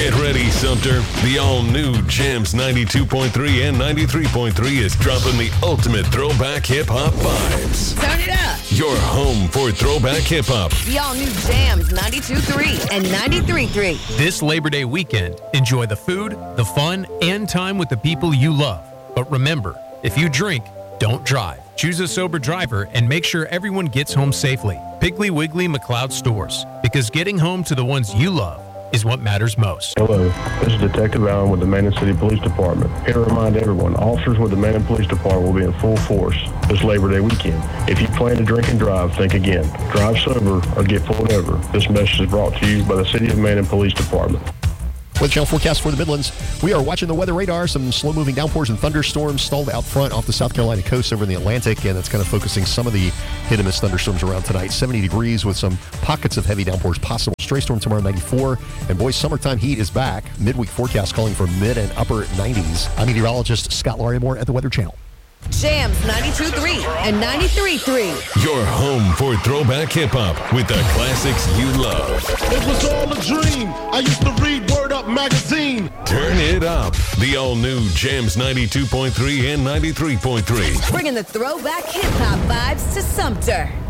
Get ready, Sumter. The all-new Jams 92.3 and 93.3 is dropping the ultimate throwback hip-hop vibes. Turn it up. Your home for throwback hip-hop. The all-new Jams 92.3 and 93.3. This Labor Day weekend, enjoy the food, the fun, and time with the people you love. But remember, if you drink, don't drive. Choose a sober driver and make sure everyone gets home safely. Piggly Wiggly McLeod Stores, because getting home to the ones you love is what matters most. Hello, this is Detective Allen with the Manning City Police Department. Here to remind everyone, officers with the Manning Police Department will be in full force this Labor Day weekend. If you plan to drink and drive, think again. Drive sober or get pulled over. This message is brought to you by the City of Manning Police Department. Weather Channel forecast for the Midlands. We are watching the weather radar. Some slow-moving downpours and thunderstorms stalled out front off the South Carolina coast over in the Atlantic, and that's kind of focusing some of the hit-and-miss thunderstorms around tonight. 70 degrees with some pockets of heavy downpours possible. Stray storm tomorrow, 94. And boys, summertime heat is back. Midweek forecast calling for mid and upper 90s. I'm meteorologist Scott Larimore at the Weather Channel. Jams 92.3 and 93.3. Your home for throwback hip-hop with the classics you love. It was all a dream. I used to read Word Up magazine. Turn it up. The all-new Jams 92.3 and 93.3. Bringing the throwback hip-hop vibes to Sumter.